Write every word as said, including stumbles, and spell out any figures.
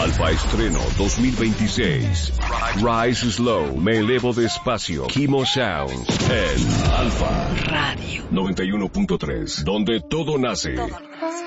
Alfa Estreno dos mil veintiséis. Rise Slow, me elevo despacio. Kimo Sounds en Alfa Radio noventa y uno punto tres, donde todo nace. Todo